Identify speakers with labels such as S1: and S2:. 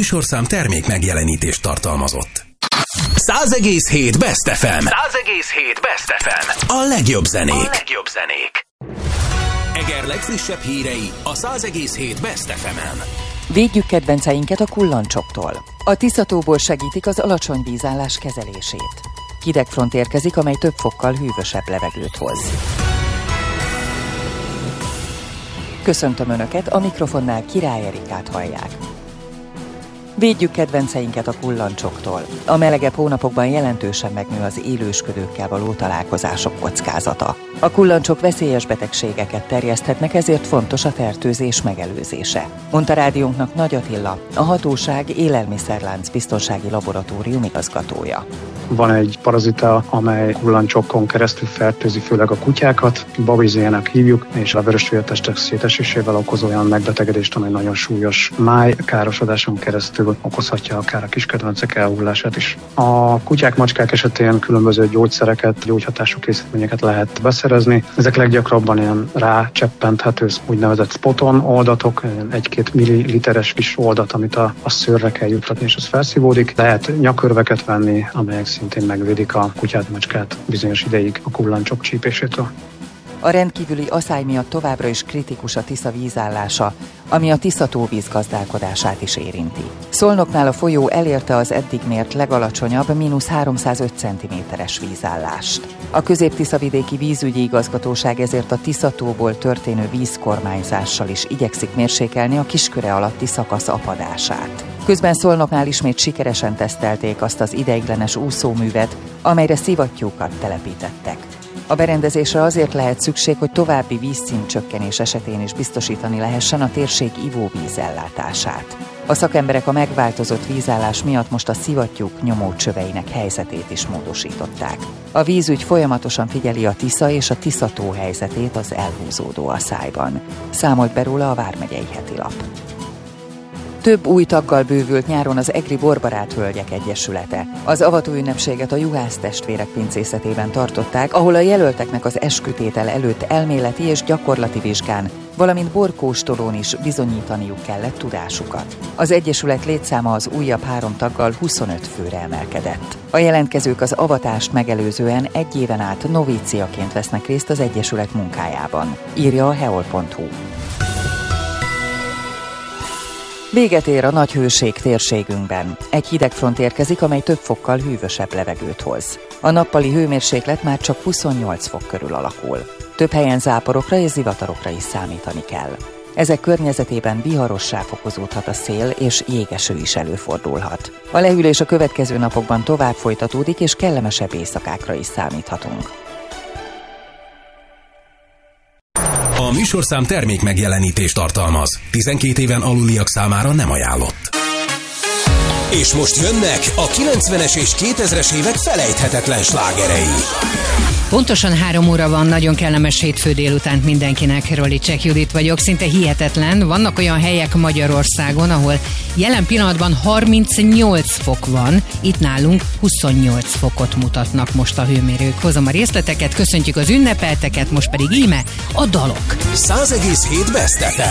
S1: műsorszám termék megjelenítést tartalmazott. 100,7 Best FM. 100,7 Best FM. A legjobb zenék. Eger legfrissebb hírei a 100,7 Best FM-en.
S2: Védjük kedvenceinket a kullancsoktól. A Tiszatóból segítik az alacsony vízállás kezelését. Hidegfront érkezik, amely több fokkal hűvösebb levegőt hoz. Köszöntöm Önöket, a mikrofonnál Király Erikát hallják. Védjük kedvenceinket a kullancsoktól. A melegebb hónapokban jelentősen megnő az élősködőkkel való találkozások kockázata. A kullancsok veszélyes betegségeket terjeszthetnek, ezért fontos a fertőzés megelőzése, mondta rádiónknak Nagy Attila, a hatóság élelmiszerlánc biztonsági laboratórium igazgatója.
S3: Van egy parazita, amely kullancsokon keresztül fertőzi főleg a kutyákat, babizének hívjuk, és a vörösvértestek szétesésével okoz olyan megbetegedést, amely nagyon súlyos májkárosodáson keresztül okozhatja akár a kiskedvencek elhullását is. A kutyák, macskák esetén különböző gyógyszereket, gyógyhatású készítményeket lehet beszerezni. Ezek leggyakrabban ilyen rácseppenthető úgynevezett spoton oldatok, 1-2 milliliteres kis oldat, amit a szőrre kell juttatni, és az felszívódik. Lehet nyakörveket venni, amelyek szintén megvédik a kutyát, macskát bizonyos ideig a kullancsok csípésétől.
S2: A rendkívüli aszály miatt továbbra is kritikus a Tisza vízállása, ami a Tiszató vízgazdálkodását is érinti. Szolnoknál a folyó elérte az eddig mért legalacsonyabb -305 cm-es vízállást. A Közép-Tiszavidéki Vízügyi Igazgatóság ezért a Tiszatóból történő vízkormányzással is igyekszik mérsékelni a kisköre alatti szakasz apadását. Közben Szolnoknál ismét sikeresen tesztelték azt az ideiglenes úszóművet, amelyre szivattyúkat telepítettek. A berendezésre azért lehet szükség, hogy további vízszintcsökkenés esetén is biztosítani lehessen a térség ivóvízellátását. A szakemberek a megváltozott vízállás miatt most a szivattyúk nyomócsöveinek helyzetét is módosították. A vízügy folyamatosan figyeli a Tisza és a Tiszató helyzetét az elhúzódó aszályban. Számolt be róla a Vármegyei Hetilap. Több új taggal bővült nyáron az Egri Borbarát Hölgyek Egyesülete. Az avatóünnepséget a Juhász testvérek pincészetében tartották, ahol a jelölteknek az eskütétel előtt elméleti és gyakorlati vizsgán, valamint borkóstolón is bizonyítaniuk kellett tudásukat. Az egyesület létszáma az újabb 3 taggal 25 főre emelkedett. A jelentkezők az avatást megelőzően 1 éven át novíciaként vesznek részt az egyesület munkájában, írja a heol.hu. Véget ér a nagy hőség térségünkben. Egy hidegfront érkezik, amely több fokkal hűvösebb levegőt hoz. A nappali hőmérséklet már csak 28 fok körül alakul. Több helyen záporokra és zivatarokra is számítani kell. Ezek környezetében viharossá fokozódhat a szél, és jégeső is előfordulhat. A lehűlés a következő napokban tovább folytatódik, és kellemesebb éjszakákra is számíthatunk.
S1: A műsorszám termék megjelenítést tartalmaz. 12 éven aluliak számára nem ajánlott. És most jönnek a 90-es és 2000-es évek felejthetetlen slágerei.
S4: Pontosan 3 óra van, nagyon kellemes hétfő délutánt mindenkinek. Rolicek Judit vagyok, szinte hihetetlen. Vannak olyan helyek Magyarországon, ahol jelen pillanatban 38 fok van, itt nálunk 28 fokot mutatnak most a hőmérők. Hozom a részleteket, köszöntjük az ünnepelteket, most pedig íme a dalok.
S1: 100,7 Best FM.